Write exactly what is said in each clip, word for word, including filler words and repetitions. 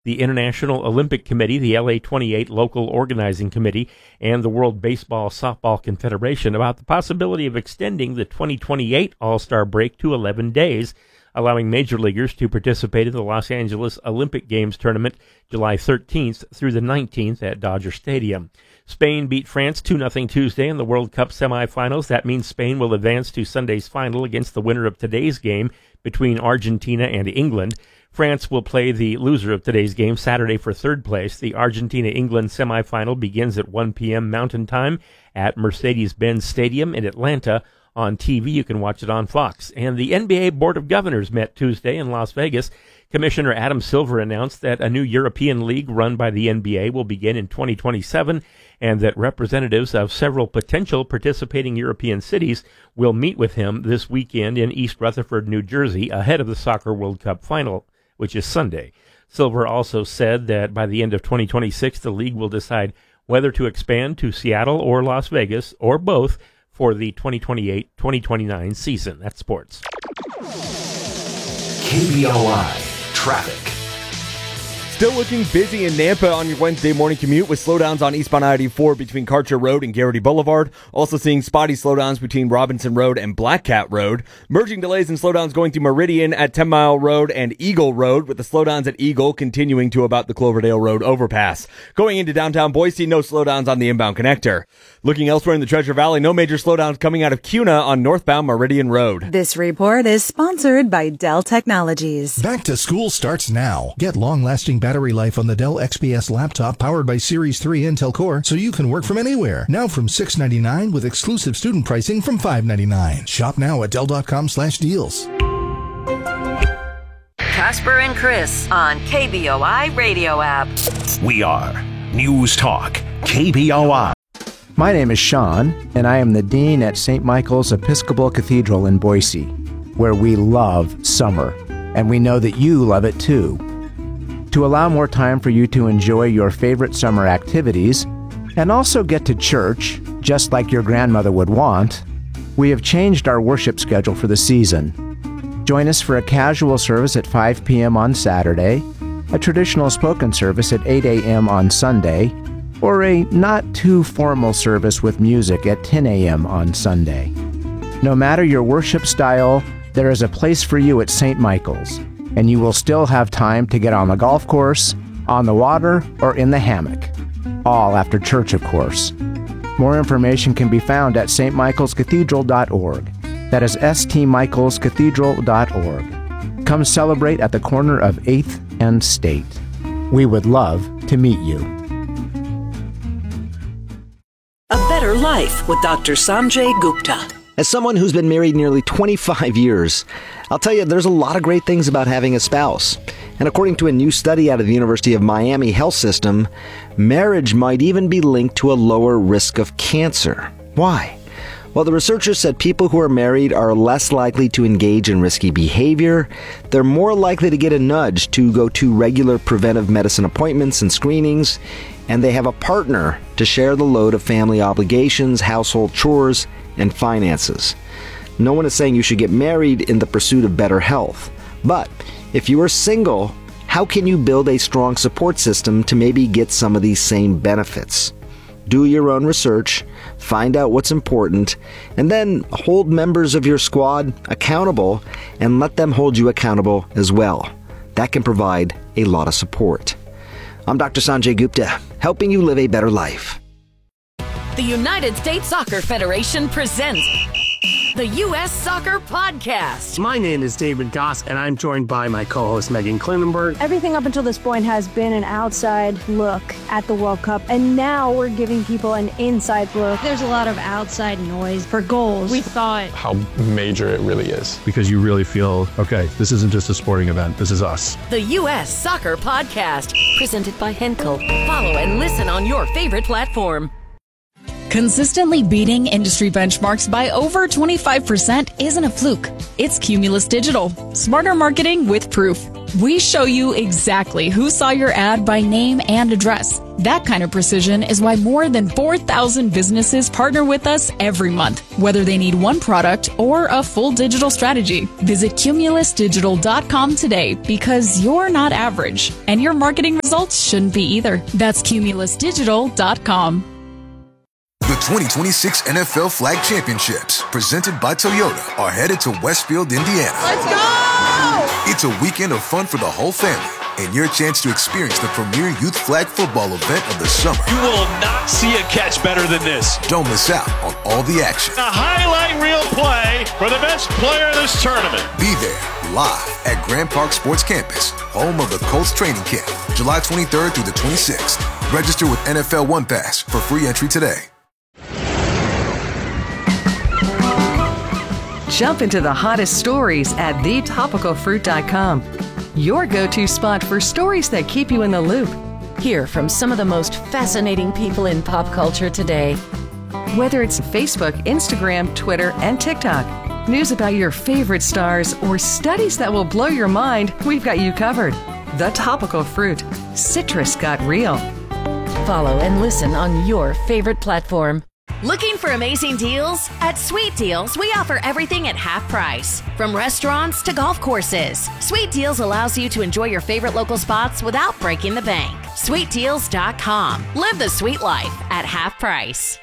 The International Olympic Committee, the L A twenty-eight Local Organizing Committee, and the World Baseball Softball Confederation about the possibility of extending the twenty twenty-eight All-Star break to eleven days, allowing major leaguers to participate in the Los Angeles Olympic Games tournament July thirteenth through the nineteenth at Dodger Stadium. Spain beat France two nothing Tuesday in the World Cup semifinals. That means Spain will advance to Sunday's final against the winner of today's game between Argentina and England. France will play the loser of today's game Saturday for third place. The Argentina-England semifinal begins at one p.m. Mountain Time at Mercedes-Benz Stadium in Atlanta. On T V, you can watch it on Fox. And the N B A Board of Governors met Tuesday in Las Vegas. Commissioner Adam Silver announced that a new European league run by the N B A will begin in twenty twenty-seven, and that representatives of several potential participating European cities will meet with him this weekend in East Rutherford, New Jersey, ahead of the Soccer World Cup final, which is Sunday. Silver also said that by the end of twenty twenty-six, the league will decide whether to expand to Seattle or Las Vegas, or both, for the twenty twenty-eight twenty twenty-nine season. That's sports. K B O I Traffic. Still looking busy in Nampa on your Wednesday morning commute with slowdowns on eastbound I eighty-four between Karcher Road and Garrity Boulevard. Also seeing spotty slowdowns between Robinson Road and Black Cat Road. Merging delays and slowdowns going through Meridian at ten mile Road and Eagle Road, with the slowdowns at Eagle continuing to about the Cloverdale Road overpass. Going into downtown Boise, no slowdowns on the inbound connector. Looking elsewhere in the Treasure Valley, no major slowdowns coming out of Cuna on northbound Meridian Road. This report is sponsored by Dell Technologies. Back to school starts now. Get long-lasting battery life on the Dell X P S laptop powered by Series three Intel Core, so you can work from anywhere. Now from six ninety-nine with exclusive student pricing from five ninety-nine. Shop now at Dell.com slash deals. Casper and Chris on K B O I Radio app. We are News Talk K B O I. My name is Sean, and I am the Dean at Saint Michael's Episcopal Cathedral in Boise, where we love summer, and we know that you love it too. To allow more time for you to enjoy your favorite summer activities, and also get to church, just like your grandmother would want, we have changed our worship schedule for the season. Join us for a casual service at five p.m. on Saturday, a traditional spoken service at eight a.m. on Sunday, or a not-too-formal service with music at ten a.m. on Sunday. No matter your worship style, there is a place for you at Saint Michael's, and you will still have time to get on the golf course, on the water, or in the hammock. All after church, of course. More information can be found at s t michaels cathedral dot org. That is s t michaels cathedral dot org. Come celebrate at the corner of eighth and State. We would love to meet you. A Better Life with Doctor Sanjay Gupta. As someone who's been married nearly twenty-five years, I'll tell you there's a lot of great things about having a spouse. And according to a new study out of the University of Miami Health System, marriage might even be linked to a lower risk of cancer. Why? Well, the researchers said people who are married are less likely to engage in risky behavior, they're more likely to get a nudge to go to regular preventive medicine appointments and screenings, and they have a partner to share the load of family obligations, household chores, and finances. No one is saying you should get married in the pursuit of better health. But if you are single, how can you build a strong support system to maybe get some of these same benefits? Do your own research, find out what's important, and then hold members of your squad accountable and let them hold you accountable as well. That can provide a lot of support. I'm Doctor Sanjay Gupta, helping you live a better life. The United States Soccer Federation presents the U S Soccer Podcast. My name is David Goss, and I'm joined by my co-host Megan Klinenberg. Everything up until this point has been an outside look at the World Cup, and now we're giving people an inside look. There's a lot of outside noise for goals. We thought how major it really is. Because you really feel, okay, this isn't just a sporting event, this is us. The U S Soccer Podcast, presented by Henkel. Follow and listen on your favorite platform. Consistently beating industry benchmarks by over twenty-five percent isn't a fluke. It's Cumulus Digital. Smarter marketing with proof. We show you exactly who saw your ad by name and address. That kind of precision is why more than four thousand businesses partner with us every month, whether they need one product or a full digital strategy. Visit cumulus digital dot com today because you're not average, and your marketing results shouldn't be either. That's cumulus digital dot com. The twenty twenty-six N F L Flag Championships, presented by Toyota, are headed to Westfield, Indiana. Let's go! It's a weekend of fun for the whole family and your chance to experience the premier youth flag football event of the summer. You will not see a catch better than this. Don't miss out on all the action. A highlight reel play for the best player in this tournament. Be there live at Grand Park Sports Campus, home of the Colts training camp, July twenty-third through the twenty-sixth. Register with N F L One Pass for free entry today. Jump into the hottest stories at the topical fruit dot com. Your go-to spot for stories that keep you in the loop. Hear from some of the most fascinating people in pop culture today. Whether it's Facebook, Instagram, Twitter, and TikTok, news about your favorite stars, or studies that will blow your mind, we've got you covered. The Topical Fruit. Citrus got real. Follow and listen on your favorite platform. Looking for amazing deals? At Sweet Deals, we offer everything at half price. From restaurants to golf courses, Sweet Deals allows you to enjoy your favorite local spots without breaking the bank. sweet deals dot com. Live the sweet life at half price.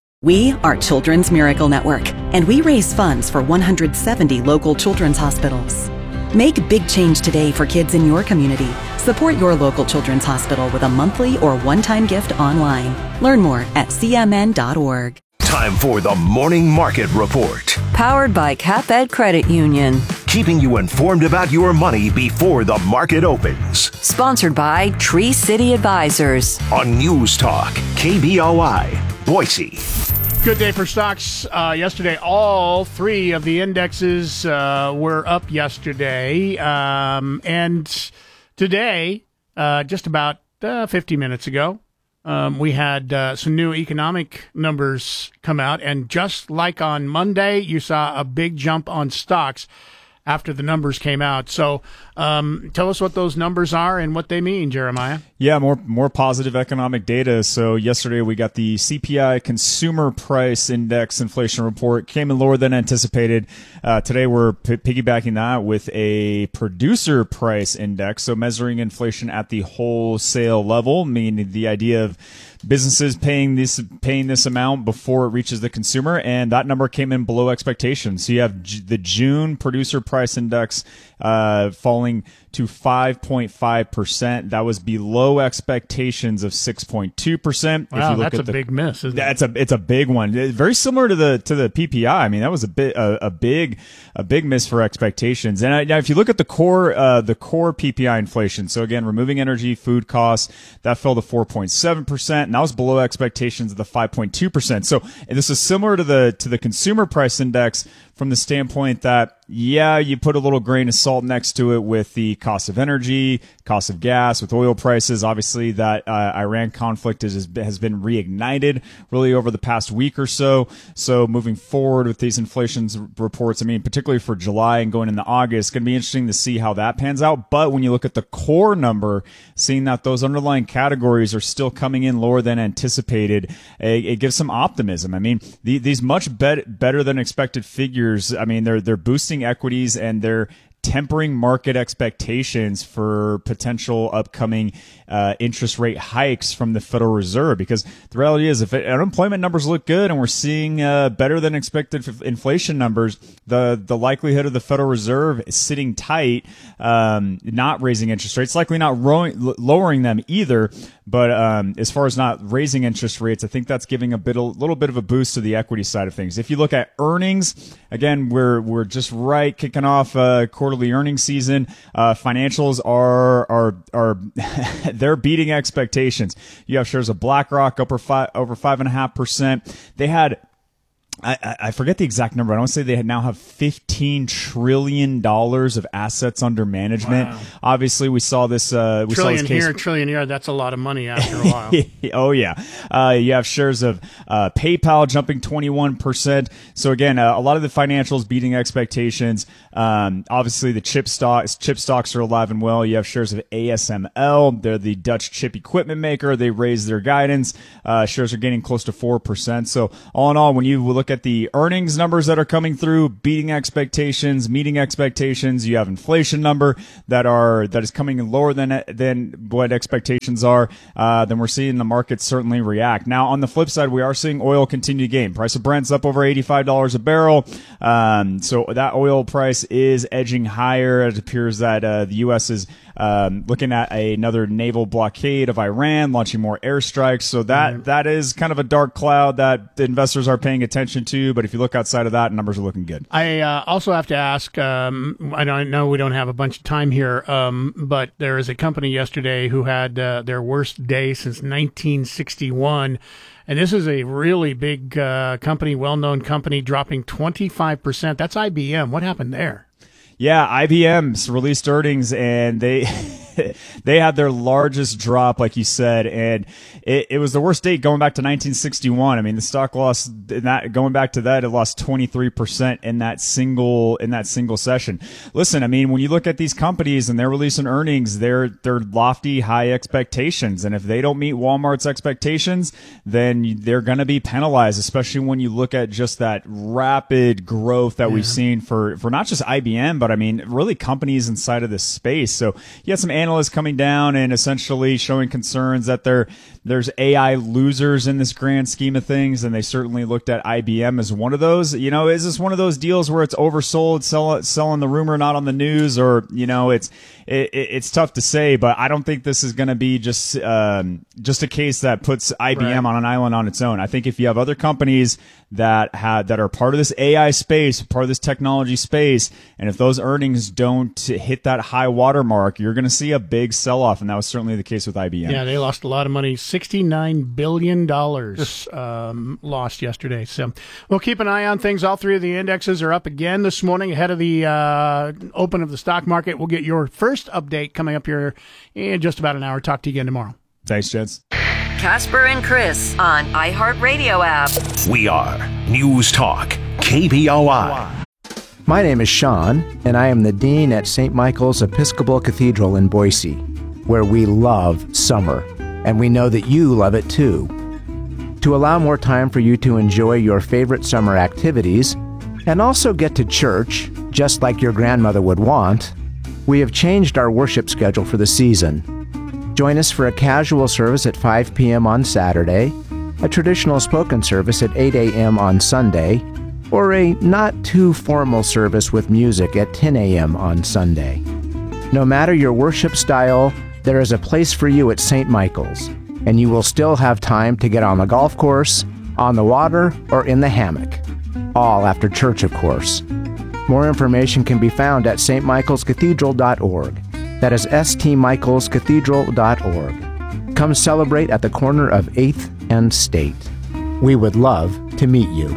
We are Children's Miracle Network, and we raise funds for one hundred seventy local children's hospitals. Make big change today for kids in your community. Support your local children's hospital with a monthly or one-time gift online. Learn more at c m n dot org. Time for the Morning Market Report. Powered by CapEd Credit Union. Keeping you informed about your money before the market opens. Sponsored by Tree City Advisors. On News Talk, K B O I, Boise. Good day for stocks. Uh, yesterday, all three of the indexes uh, were up yesterday. Um, and today, uh, just about uh, fifty minutes ago, um, we had uh, some new economic numbers come out. And just like on Monday, you saw a big jump on stocks after the numbers came out. So um, tell us what those numbers are and what they mean, Jeremiah. Yeah, more more positive economic data. So yesterday we got the C P I Consumer Price Index inflation report. Came in lower than anticipated. Uh, today we're p- piggybacking that with a producer price index, so measuring inflation at the wholesale level, meaning the idea of businesses paying this paying this amount before it reaches the consumer, and that number came in below expectations. So you have J- the June producer price index uh, falling to five point five percent. That was below expectations of six point two percent. Wow, that's a the, big miss, isn't that's it? a it's a big one. Very similar to the to the P P I. I mean, that was a bit a, a big a big miss for expectations. And now, if you look at the core uh, the core P P I inflation, so again, removing energy, food costs, that fell to four point seven percent, and that was below expectations of the five point two percent. So and this is similar to the to the consumer price index from the standpoint that, yeah, you put a little grain of salt next to it with the cost of energy, cost of gas, with oil prices. Obviously, that uh, Iran conflict is, has been reignited really over the past week or so. So moving forward with these inflation reports, I mean, particularly for July and going into August, it's going to be interesting to see how that pans out. But when you look at the core number, seeing that those underlying categories are still coming in lower than anticipated, it, it gives some optimism. I mean, the, these much bet, better than expected figures, I mean, they're they're boosting equities and they're tempering market expectations for potential upcoming uh, interest rate hikes from the Federal Reserve. Because the reality is, if it, unemployment numbers look good and we're seeing uh, better than expected f- inflation numbers, the the likelihood of the Federal Reserve sitting tight, um, not raising interest rates, likely not ro- lowering them either. But um, as far as not raising interest rates, I think that's giving a bit, a little bit of a boost to the equity side of things. If you look at earnings, again, we're we're just right kicking off uh, quarterly earnings season. Uh, financials are are are they're beating expectations. You have shares of BlackRock over five over five and a half percent. They had I, I forget the exact number. I want to say they now have fifteen trillion dollars of assets under management. Wow. Obviously, we saw this. Uh, we trillion saw this case. here, trillion here. That's a lot of money after a while. Oh, yeah. Uh, you have shares of uh, PayPal jumping twenty-one percent. So, again, uh, a lot of the financials beating expectations. Um, obviously, the chip stocks, chip stocks are alive and well. You have shares of A S M L. They're the Dutch chip equipment maker. They raised their guidance. Uh, shares are gaining close to four percent. So, all in all, when you look at the earnings numbers that are coming through, beating expectations, meeting expectations, you have inflation number that are that is coming in lower than than what expectations are. Uh, then we're seeing the market certainly react. Now, on the flip side, we are seeing oil continue to gain. Price of Brent's up over eighty-five dollars a barrel. Um, so that oil price is edging higher. It appears that uh, the U S is um, looking at a, another naval blockade of Iran, launching more airstrikes. So that mm-hmm. that is kind of a dark cloud that the investors are paying attention to. But if you look outside of that, numbers are looking good. I uh, also have to ask, um, I don't know we don't have a bunch of time here, um, but there is a company yesterday who had uh, their worst day since nineteen sixty-one. And this is a really big uh, company, well-known company, dropping twenty-five percent. That's I B M. What happened there? Yeah, I B M's released earnings, and they they had their largest drop, like you said, and it, it was the worst date going back to nineteen sixty-one. I mean, the stock lost in that going back to that, it lost twenty-three percent in that single in that single session. Listen, I mean, when you look at these companies and they're releasing earnings, they're they're lofty, high expectations, and if they don't meet Walmart's expectations, then they're going to be penalized. Especially when you look at just that rapid growth that yeah. we've seen for for not just I B M, but I mean, really companies inside of this space. So you had some analysts coming down and essentially showing concerns that there there's A I losers in this grand scheme of things, and they certainly looked at I B M as one of those. You know, is this one of those deals where it's oversold, sell, selling the rumor, not on the news, or you know, it's it, it's tough to say. But I don't think this is going to be just um, just a case that puts I B M right. on an island on its own. I think if you have other companies that have that are part of this A I space, part of this technology space, and if those earnings don't hit that high water mark, you're going to see a big sell-off, and that was certainly the case with I B M. Yeah, they lost a lot of money. sixty-nine billion dollars um, lost yesterday. So we'll keep an eye on things. All three of the indexes are up again this morning ahead of the uh, open of the stock market. We'll get your first update coming up here in just about an hour. Talk to you again tomorrow. Thanks, gents. Casper and Chris on iHeartRadio app. We are News Talk K B O I. My name is Sean, and I am the Dean at Saint Michael's Episcopal Cathedral in Boise, where we love summer, and we know that you love it too. To allow more time for you to enjoy your favorite summer activities, and also get to church, just like your grandmother would want, we have changed our worship schedule for the season. Join us for a casual service at five p.m. on Saturday, a traditional spoken service at eight a.m. on Sunday, or a not-too-formal service with music at ten a.m. on Sunday. No matter your worship style, there is a place for you at Saint Michael's, and you will still have time to get on the golf course, on the water, or in the hammock. All after church, of course. More information can be found at s t michaels cathedral dot org. That is s t michaels cathedral dot org. Come celebrate at the corner of eighth and State. We would love to meet you.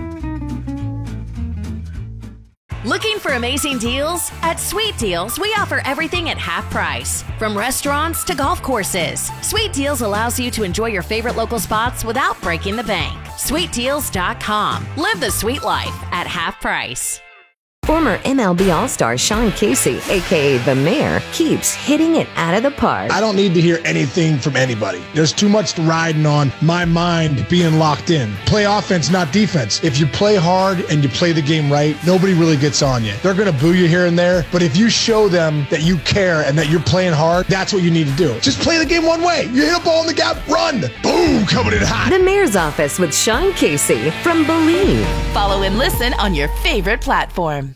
Looking for amazing deals? At Sweet Deals, we offer everything at half price. From restaurants to golf courses, Sweet Deals allows you to enjoy your favorite local spots without breaking the bank. sweet deals dot com. Live the sweet life at half price. Former M L B All-Star Sean Casey, a k a. The Mayor, keeps hitting it out of the park. I don't need to hear anything from anybody. There's too much riding on my mind being locked in. Play offense, not defense. If you play hard and you play the game right, nobody really gets on you. They're going to boo you here and there, but if you show them that you care and that you're playing hard, that's what you need to do. Just play the game one way. You hit a ball in the gap, run. Boom, coming in hot. The Mayor's Office with Sean Casey from Believe. Follow and listen on your favorite platform.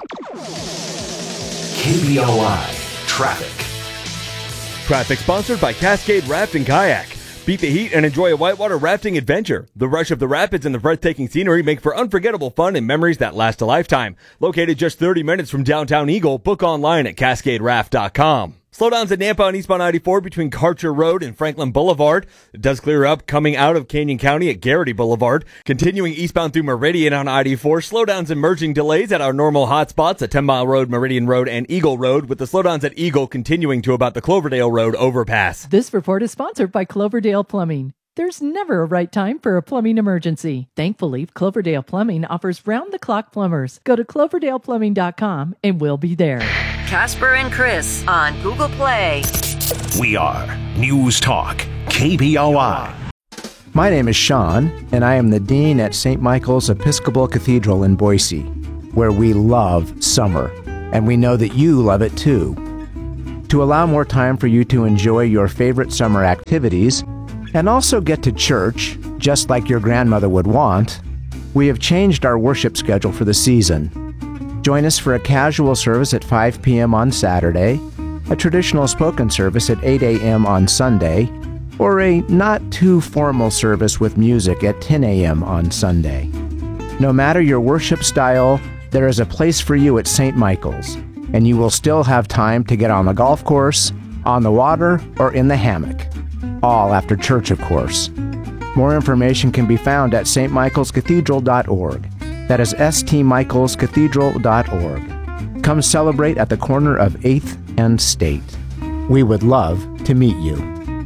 K B O I Traffic. Traffic sponsored by Cascade Raft and Kayak. Beat the heat and enjoy a whitewater rafting adventure. The rush of the rapids and the breathtaking scenery make for unforgettable fun and memories that last a lifetime. Located just thirty minutes from downtown Eagle, book online at cascade raft dot com. Slowdowns at Nampa on eastbound ninety-four between Karcher Road and Franklin Boulevard. It does clear up coming out of Canyon County at Garrity Boulevard. Continuing eastbound through Meridian on I eighty-four. Slowdowns and merging delays at our normal hotspots at ten Mile Road, Meridian Road, and Eagle Road, with the slowdowns at Eagle continuing to about the Cloverdale Road overpass. This report is sponsored by Cloverdale Plumbing. There's never a right time for a plumbing emergency. Thankfully, Cloverdale Plumbing offers round-the-clock plumbers. Go to cloverdale plumbing dot com and we'll be there. Casper and Chris on Google Play. We are News Talk K B O I. My name is Sean, and I am the Dean at Saint Michael's Episcopal Cathedral in Boise, where we love summer, and we know that you love it too. To allow more time for you to enjoy your favorite summer activities, and also get to church, just like your grandmother would want, we have changed our worship schedule for the season. Join us for a casual service at five p.m. on Saturday, a traditional spoken service at eight a.m. on Sunday, or a not-too-formal service with music at ten a.m. on Sunday. No matter your worship style, there is a place for you at Saint Michael's, and you will still have time to get on the golf course, on the water, or in the hammock. All after church, of course. More information can be found at s t michaels cathedral dot org. That is s t michaels cathedral dot org. Come celebrate at the corner of eighth and State. We would love to meet you.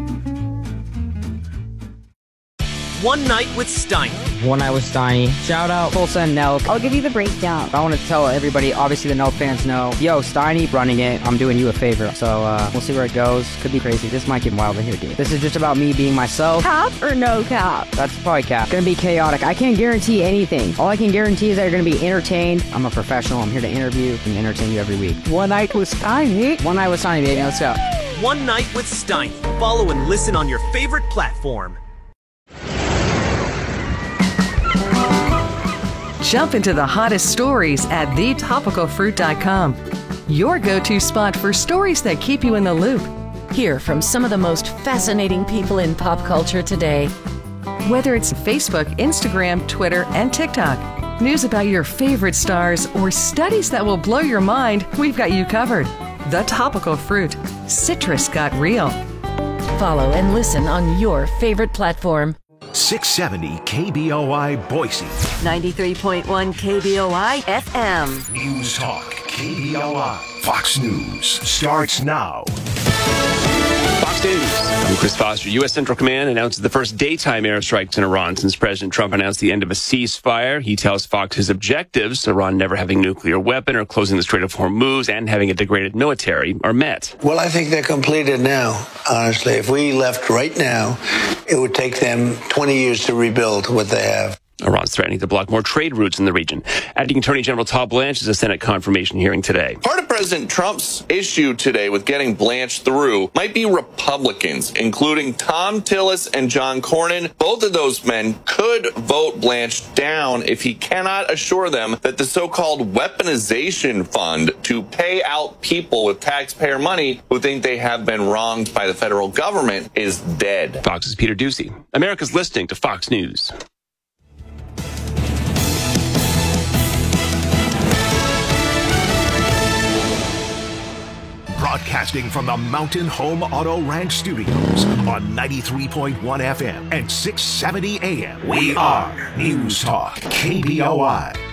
One Night with Steiny. One Night with Steiny. Shout out Tulsa and Nelk. I'll give you the breakdown. I want to tell everybody, obviously the Nelk fans know, yo, Steiny running it, I'm doing you a favor. So uh, we'll see where it goes. Could be crazy. This might get wild in here, dude. This is just about me being myself. Cap or no cap? That's probably cap. Gonna be chaotic. I can't guarantee anything. All I can guarantee is that you're gonna be entertained. I'm a professional. I'm here to interview and entertain you every week. One Night with Steiny. One Night with Steiny, baby. Let's go. One Night with Steiny. Follow and listen on your favorite platform. Jump into the hottest stories at the topical fruit dot com. Your go-to spot for stories that keep you in the loop. Hear from some of the most fascinating people in pop culture today. Whether it's Facebook, Instagram, Twitter, and TikTok, news about your favorite stars, or studies that will blow your mind, we've got you covered. The Topical Fruit. Citrus got real. Follow and listen on your favorite platform. six seventy K B O I Boise. ninety-three point one K B O I F M. News Talk K B O I. Fox News starts now. Fox News. I'm Chris Foster. U S. Central Command announces the first daytime airstrikes in Iran since President Trump announced the end of a ceasefire. He tells Fox his objectives, Iran never having a nuclear weapon or closing the Strait of Hormuz and having a degraded military, are met. Well, I think they're completed now, honestly. If we left right now, it would take them twenty years to rebuild what they have. Iran's threatening to block more trade routes in the region. Acting Attorney General Todd Blanche is a Senate confirmation hearing today. Part of President Trump's issue today with getting Blanche through might be Republicans, including Tom Tillis and John Cornyn. Both of those men could vote Blanche down if he cannot assure them that the so-called weaponization fund to pay out people with taxpayer money who think they have been wronged by the federal government is dead. Fox's Peter Ducey. America's listening to Fox News. Broadcasting from the Mountain Home Auto Ranch Studios on ninety-three point one F M and six seventy A M. We are News Talk K B O I.